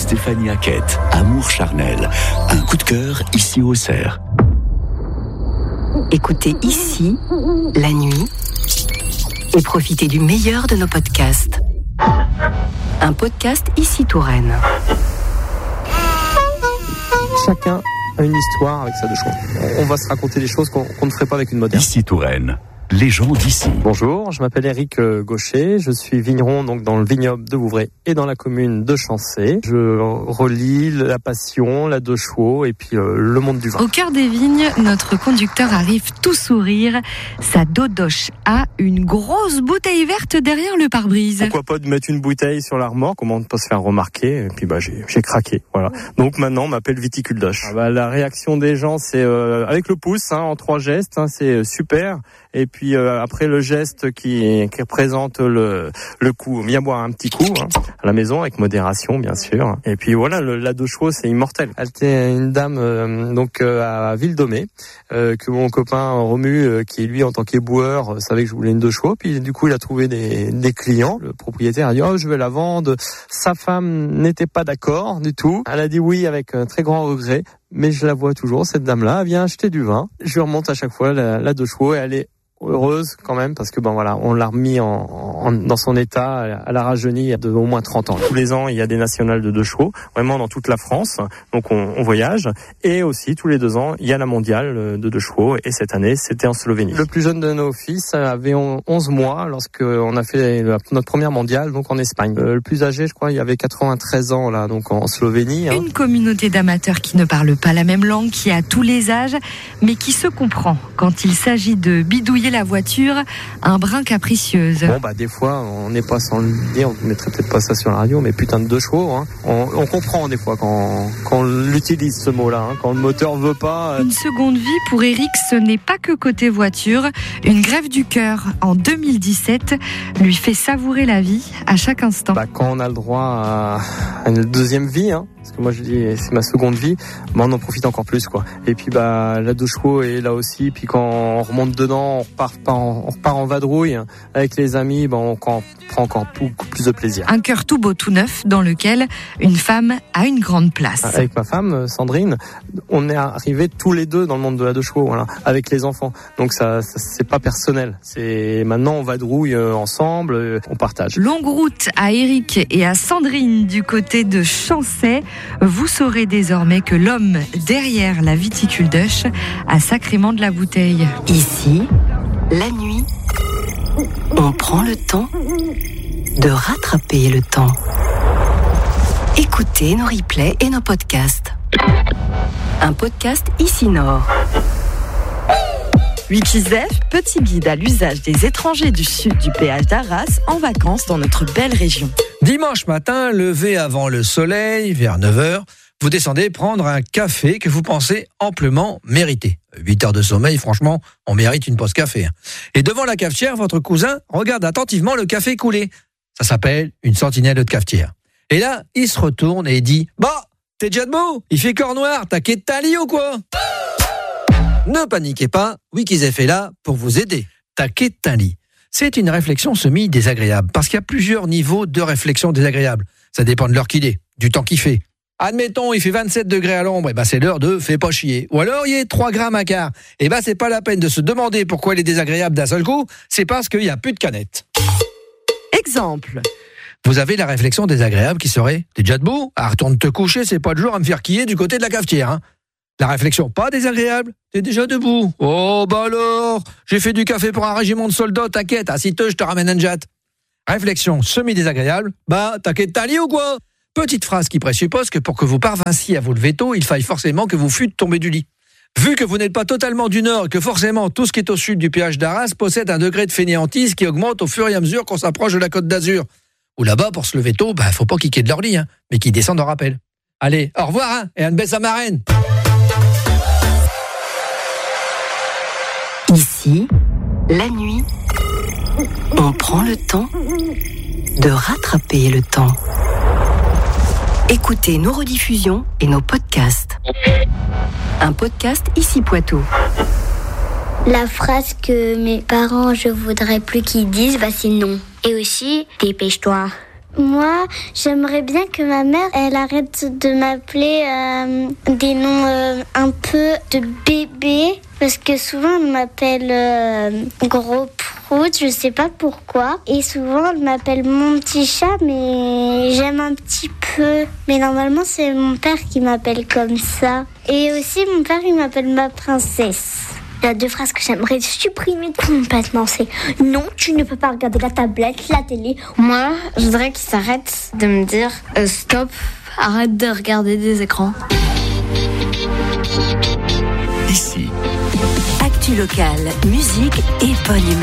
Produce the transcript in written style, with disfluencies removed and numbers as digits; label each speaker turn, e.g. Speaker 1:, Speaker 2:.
Speaker 1: Stéphanie Hackett, Amour charnel. Un coup de cœur ici au Cerf.
Speaker 2: Écoutez ici, la nuit, et profitez du meilleur de nos podcasts. Un podcast ici Touraine.
Speaker 3: Chacun a une histoire avec sa deux chevaux. On va se raconter des choses qu'on ne ferait pas avec une moderne.
Speaker 1: Ici Touraine. Les gens d'ici.
Speaker 3: Bonjour, je m'appelle Éric Gaucher, je suis vigneron donc dans le vignoble de Vouvray et dans la commune de Chancé. Je relie la passion, la deux chevaux et puis le monde du vin.
Speaker 4: Au cœur des vignes, notre conducteur arrive tout sourire. Sa dodoche a une grosse bouteille verte derrière le pare-brise.
Speaker 3: Pourquoi pas de mettre une bouteille sur la remorque, comment ne pas se faire remarquer. Et puis j'ai craqué, voilà. Donc maintenant on m'appelle Viticule Doche. La réaction des gens c'est avec le pouce, en 3 gestes, c'est super. Et puis après le geste qui représente le coup, viens boire un petit coup à la maison avec modération bien sûr. Et puis voilà, la deux chevaux c'est immortel. Elle était une dame à Ville-Domée que mon copain Romu qui lui en tant qu'éboueur savait que je voulais une deux chevaux. Puis du coup il a trouvé des clients. Le propriétaire a dit je vais la vendre. Sa femme n'était pas d'accord du tout. Elle a dit oui avec un très grand regret. Mais je la vois toujours, cette dame-là, elle vient acheter du vin. Je lui remonte à chaque fois la deux chevaux et elle est heureuse quand même parce que on l'a remis dans son état. Elle a rajeuni il y a au moins 30 ans. Tous les ans il y a des nationales de deux chevaux, vraiment dans toute la France, donc on voyage, et aussi tous les 2 ans il y a la mondiale de deux chevaux, et cette année c'était en Slovénie. Le plus jeune de nos fils avait 11 mois lorsqu'on a fait notre première mondiale, donc en Espagne. Le plus âgé, je crois, il y avait 93 ans là, donc en Slovénie.
Speaker 4: Une communauté d'amateurs qui ne parle pas la même langue, qui a tous les âges, mais qui se comprend quand il s'agit de bidouiller la voiture un brin capricieuse.
Speaker 3: Des fois on n'est pas sans le dire, on mettrait peut-être pas ça sur la radio, mais putain de deux chevaux, on comprend des fois quand on l'utilise ce mot-là, quand le moteur veut pas.
Speaker 4: Une seconde vie pour Éric, ce n'est pas que côté voiture. Une greffe du cœur en 2017 lui fait savourer la vie à chaque instant.
Speaker 3: Quand on a le droit à une deuxième vie, parce que moi je dis c'est ma seconde vie, on en profite encore plus quoi. Et puis la deux chevaux est là aussi, puis quand on remonte dedans, on repart en vadrouille avec les amis, on prend encore beaucoup plus de plaisir.
Speaker 4: Un cœur tout beau tout neuf dans lequel une femme a une grande place.
Speaker 3: Avec ma femme Sandrine, on est arrivés tous les deux dans le monde de la deux chevaux, avec les enfants. Donc ça c'est pas personnel. C'est maintenant on vadrouille ensemble, on partage.
Speaker 4: Longue route à Éric et à Sandrine du côté de Chancé. Vous saurez désormais que l'homme derrière la Viticule Doche a sacrément de la bouteille.
Speaker 2: Ici, la nuit, on prend le temps de rattraper le temps. Écoutez nos replays et nos podcasts. Un podcast ici Nord.
Speaker 5: Wikizef, petit guide à l'usage des étrangers du sud du péage d'Arras en vacances dans notre belle région.
Speaker 6: Dimanche matin, levé avant le soleil, vers 9h, vous descendez prendre un café que vous pensez amplement mériter. 8 heures de sommeil, franchement, on mérite une pause café. Et devant la cafetière, votre cousin regarde attentivement le café couler. Ça s'appelle une sentinelle de cafetière. Et là, il se retourne et dit « Bah, t'es déjà debout? Il fait corps noir, t'as quitté ta lit ou quoi ?» Ne paniquez pas, Wikizef est là pour vous aider. Taquet un lit. C'est une réflexion semi-désagréable, parce qu'il y a plusieurs niveaux de réflexion désagréable. Ça dépend de l'heure qu'il est, du temps qu'il fait. Admettons, il fait 27 degrés à l'ombre, c'est l'heure de fais pas chier. Ou alors, il y a 3 grammes à quart. C'est pas la peine de se demander pourquoi il est désagréable d'un seul coup, c'est parce qu'il n'y a plus de canette.
Speaker 5: Exemple.
Speaker 6: Vous avez la réflexion désagréable qui serait « T'es déjà debout ? Retourne te coucher, c'est pas le jour à me faire quiller du côté de la cafetière. » La réflexion pas désagréable, t'es déjà debout. Oh alors, j'ai fait du café pour un régiment de soldats, t'inquiète, assis-toi, je te ramène un jet. Réflexion semi-désagréable, t'inquiète ta lit ou quoi ? Petite phrase qui présuppose que pour que vous parvinssiez à vous lever tôt, il faille forcément que vous fûtes tombé du lit. Vu que vous n'êtes pas totalement du Nord et que forcément tout ce qui est au sud du péage d'Arras possède un degré de fainéantise qui augmente au fur et à mesure qu'on s'approche de la Côte d'Azur. Ou là-bas, pour se lever tôt, faut pas qu'ils quittent de leur lit, mais qu'ils descendent en rappel. Allez, au revoir, et une baisse à marraine.
Speaker 2: Ici, la nuit, on prend le temps de rattraper le temps. Écoutez nos rediffusions et nos podcasts. Un podcast ici Poitou.
Speaker 7: La phrase que mes parents, je voudrais plus qu'ils disent, c'est non. Et aussi, dépêche-toi. Moi, j'aimerais bien que ma mère, elle arrête de m'appeler des noms un peu de bébé. Parce que souvent, elle m'appelle Gros Prout, je sais pas pourquoi. Et souvent, elle m'appelle mon petit chat, mais j'aime un petit peu. Mais normalement, c'est mon père qui m'appelle comme ça. Et aussi, mon père, il m'appelle ma princesse. Il y a 2 phrases que j'aimerais supprimer complètement. C'est non, tu ne peux pas regarder la tablette, la télé.
Speaker 8: Moi, je voudrais qu'il s'arrête de me dire stop, arrête de regarder des écrans.
Speaker 1: Ici.
Speaker 2: Actu locale, musique et bonne humeur.